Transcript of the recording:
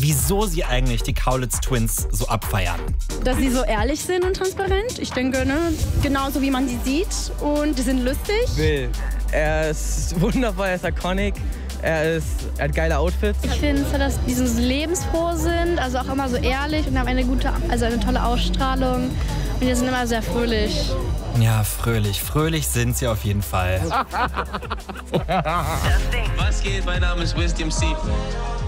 wieso sie eigentlich die Kaulitz Twins so abfeiern. Dass sie so ehrlich sind und transparent. Ich denke, ne, genauso wie man sie sieht. Und die sind lustig. Will. Er ist wundervoll, er ist iconic. Er hat geile Outfits. Ich finde, dass die so lebensfroh sind, also auch immer so ehrlich und haben eine tolle Ausstrahlung. Und die sind immer sehr fröhlich. Ja, fröhlich. Fröhlich sind sie auf jeden Fall. Was geht? Mein Name ist Wisdom C.